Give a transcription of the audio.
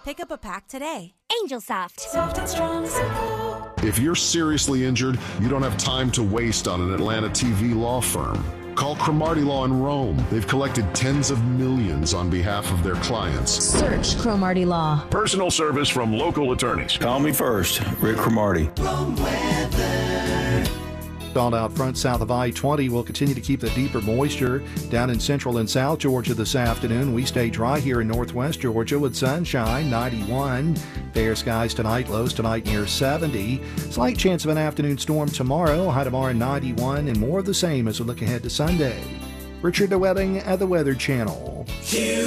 Pick up a pack today. Angel Soft. Soft and strong, simple. If you're seriously injured, you don't have time to waste on an Atlanta TV law firm. Call Cromartie Law in Rome. They've collected tens of millions on behalf of their clients. Search Cromartie Law. Personal service from local attorneys. Call me first, Rick Cromartie. Rome weather. Thawed out front south of I-20 will continue to keep the deeper moisture down in central and south Georgia this afternoon. We stay dry here in northwest Georgia with sunshine, 91. Fair skies tonight, lows tonight near 70. Slight chance of an afternoon storm tomorrow, high tomorrow 91, and more of the same as we look ahead to Sunday. Richard DeWetting at the Weather Channel.